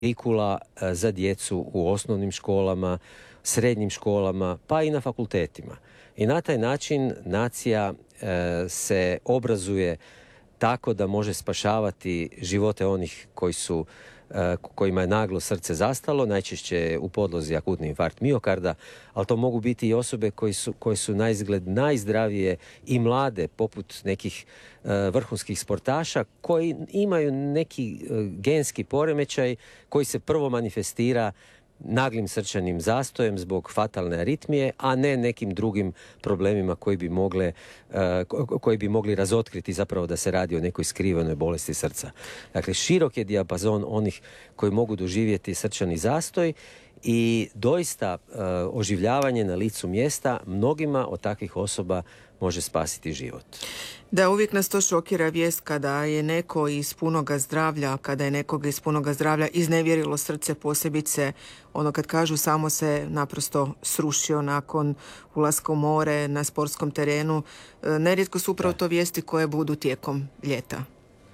kurikula za djecu u osnovnim školama, srednjim školama, pa i na fakultetima. I na taj način nacija se obrazuje tako da može spašavati živote onih kojima je naglo srce zastalo, najčešće u podlozi akutni infarkt miokarda, ali to mogu biti i osobe koje su naizgled najzdravije i mlade, poput nekih vrhunskih sportaša koji imaju neki genski poremećaj koji se prvo manifestira naglim srčanim zastojem zbog fatalne aritmije, a ne nekim drugim problemima koji bi mogli razotkriti zapravo da se radi o nekoj skrivenoj bolesti srca. Dakle, širok je dijapazon onih koji mogu doživjeti srčani zastoj i doista oživljavanje na licu mjesta mnogima od takvih osoba može spasiti život. Da, uvijek nas to šokira vijest kada je neko iz punoga zdravlja, kada je nekoga iz punoga zdravlja iznevjerilo srce, posebice ono kad kažu samo se naprosto srušio nakon ulaska u more na sportskom terenu. Nerijetko su upravo to vijesti koje budu tijekom ljeta.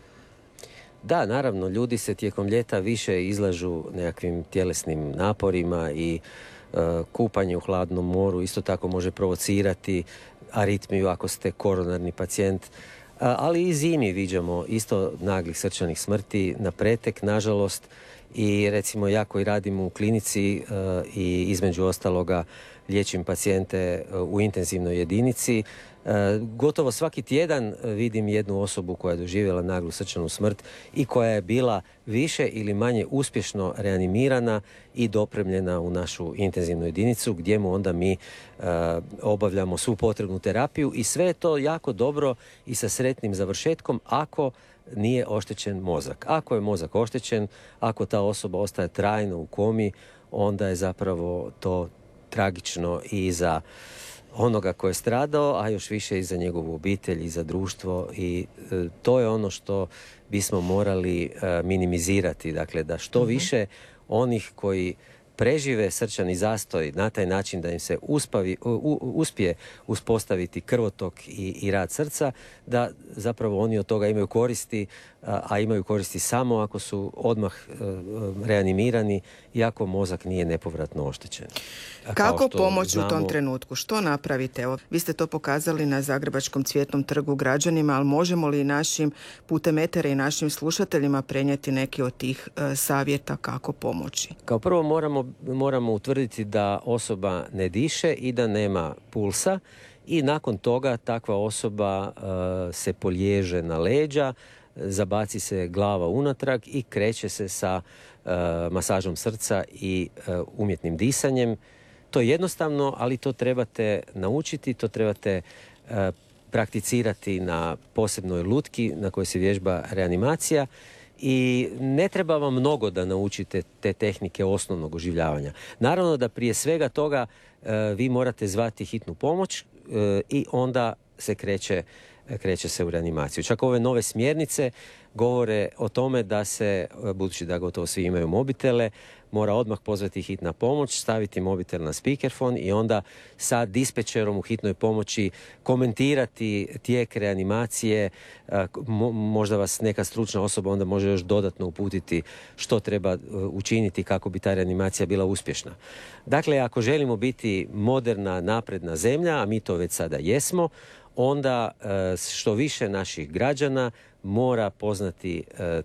Da, naravno, ljudi se tijekom ljeta više izlažu nekakvim tjelesnim naporima i kupanje u hladnom moru isto tako može provocirati aritmiju ako ste koronarni pacijent, ali i zimi viđamo isto naglih srčanih smrti na pretek, nažalost, i recimo ja koji radim u klinici i između ostaloga liječim pacijente u intenzivnoj jedinici, gotovo svaki tjedan vidim jednu osobu koja je doživjela naglu srčanu smrt i koja je bila više ili manje uspješno reanimirana i dopremljena u našu intenzivnu jedinicu gdje mu onda mi obavljamo svu potrebnu terapiju i sve je to jako dobro i sa sretnim završetkom ako nije oštećen mozak. Ako je mozak oštećen, ako ta osoba ostaje trajno u komi, onda je zapravo to tragično i za onoga ko je stradao, a još više i za njegovu obitelj i za društvo i to je ono što bismo morali minimizirati. Dakle, da što više onih koji prežive srčani zastoj na taj način da im se uspije uspostaviti krvotok i rad srca, da zapravo oni od toga imaju koristi, a imaju koristi samo ako su odmah reanimirani i ako mozak nije nepovratno oštećen. Kako pomoći u tom trenutku? Što napravite? Evo, vi ste to pokazali na Zagrebačkom Cvjetnom trgu građanima, ali možemo li našim putem etera i našim slušateljima prenijeti neki od tih savjeta kako pomoći? Kao prvo moramo utvrditi da osoba ne diše i da nema pulsa i nakon toga takva osoba se poliježe na leđa, zabaci se glava unatrag i kreće se sa masažom srca i umjetnim disanjem. To je jednostavno, ali to trebate naučiti, to trebate prakticirati na posebnoj lutki na kojoj se vježba reanimacija i ne treba vam mnogo da naučite te tehnike osnovnog oživljavanja. Naravno da prije svega toga vi morate zvati hitnu pomoć i onda se kreće se u reanimaciju. Čak ove nove smjernice govore o tome da se, budući da gotovo svi imaju mobitele, mora odmah pozvati hitna pomoć, staviti mobitel na speakerfon i onda sa dispečerom u hitnoj pomoći komentirati tijek reanimacije. Možda vas neka stručna osoba onda može još dodatno uputiti što treba učiniti kako bi ta reanimacija bila uspješna. Dakle, ako želimo biti moderna, napredna zemlja, a mi to već sada jesmo, onda što više naših građana mora poznati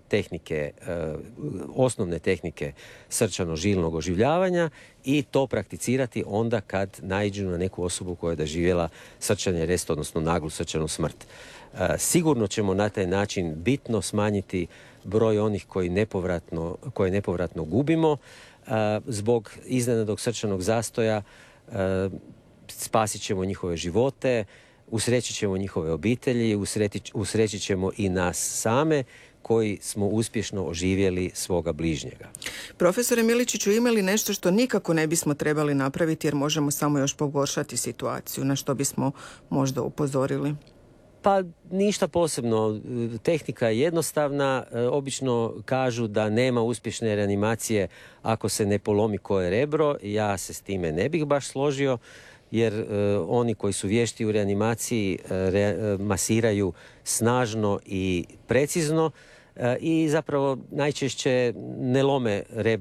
osnovne tehnike srčano-žilnog oživljavanja i to prakticirati onda kad naiđu na neku osobu koja je doživjela srčani arest, odnosno naglu srčanu smrt. Sigurno ćemo na taj način bitno smanjiti broj onih koje nepovratno gubimo zbog iznenadnog srčanog zastoja, spasit ćemo njihove živote, usrećit ćemo njihove obitelji, usrećit ćemo i nas same koji smo uspješno oživjeli svoga bližnjega. Profesore Miličiću, ima li nešto što nikako ne bismo trebali napraviti jer možemo samo još pogoršati situaciju, na što bismo možda upozorili? Pa ništa posebno. Tehnika je jednostavna. Obično kažu da nema uspješne reanimacije ako se ne polomi koje rebro. Ja se s time ne bih baš složio, jer oni koji su vješti u reanimaciji masiraju snažno i precizno. i zapravo najčešće ne lome rebra